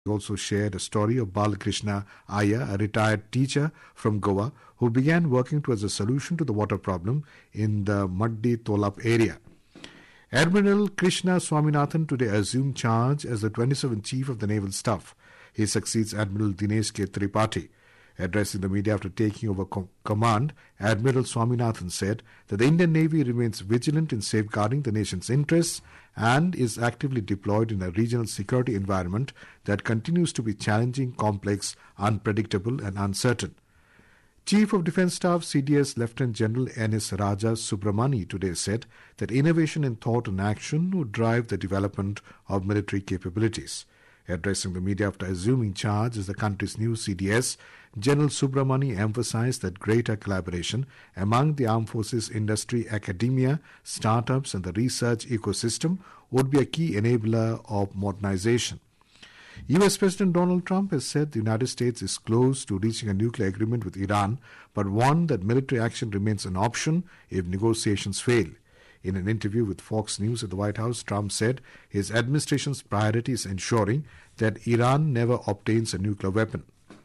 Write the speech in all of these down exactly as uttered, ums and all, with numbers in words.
He also shared a story of Balakrishna Iyer, a retired teacher from Goa, who began working towards a solution to the water problem in the Maddi Tolap area. Admiral Krishna Swaminathan today assumed charge as the twenty-seventh Chief of the Naval Staff. He succeeds Admiral Dinesh K. Tripathi. Addressing the media after taking over com- command, Admiral Swaminathan said that the Indian Navy remains vigilant in safeguarding the nation's interests and is actively deployed in a regional security environment that continues to be challenging, complex, unpredictable and uncertain. Chief of Defence Staff C D S Lieutenant General N S Raja Subramani today said that innovation in thought and action would drive the development of military capabilities. Addressing the media after assuming charge as the country's new C D S, General Subramani emphasized that greater collaboration among the armed forces industry, academia, startups and the research ecosystem would be a key enabler of modernization. U S President Donald Trump has said the United States is close to reaching a nuclear agreement with Iran, but warned that military action remains an option if negotiations fail. In an interview with Fox News at the White House, Trump said his administration's priority is ensuring that Iran never obtains a nuclear weapon.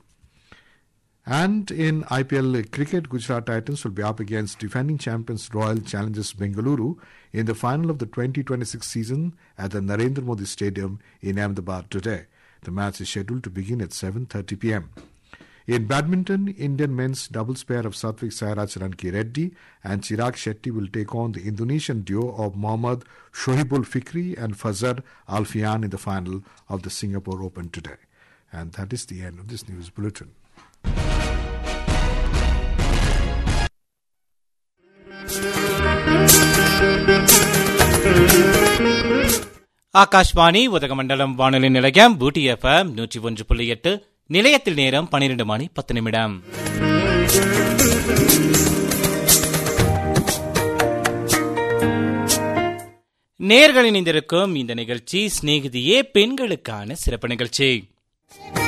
And in I P L cricket, Gujarat Titans will be up against defending champions Royal Challengers Bengaluru in the final of the twenty twenty-six season at the Narendra Modi Stadium in Ahmedabad today. The match is scheduled to begin at seven thirty p.m. In badminton, Indian men's doubles pair of Satvik Sairaj Ranki Reddy and Chirag Shetty will take on the Indonesian duo of Mohammad Shohibul Fikri and Fazar Alfian in the final of the Singapore Open today. And that is the end of this news bulletin. Akashvani Udhagamandalam வானொலி நிலையம் பூட்டி FM நூற்றி ஒன்று புள்ளி எட்டு. நிலையத்தில் நேரம் பனிரெண்டு மணி பத்து நிமிடம். நேயர்கள் இணைந்திருக்கும் இந்த நிகழ்ச்சி சிநேகிதியே பெண்களுக்கான சிறப்பு நிகழ்ச்சி.